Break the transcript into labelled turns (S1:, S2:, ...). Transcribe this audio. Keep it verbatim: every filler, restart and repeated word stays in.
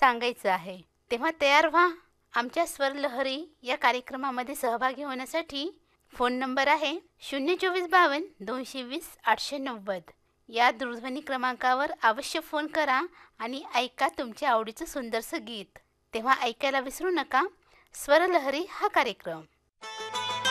S1: सांगायचं आहे, तेव्हा तयार व्हा. आमच्या स्वरलहरी या कार्यक्रमामध्ये सहभागी होण्यासाठी फोन नंबर आहे शून्य चोवीस बावन्न दोनशे वीस आठशे नव्वद. या दूरध्वनी क्रमांकावर अवश्य फोन करा आणि ऐका तुमच्या आवडीचं सुंदरसं गीत. तेव्हा ऐकायला विसरू नका स्वरलहरी हा कार्यक्रम.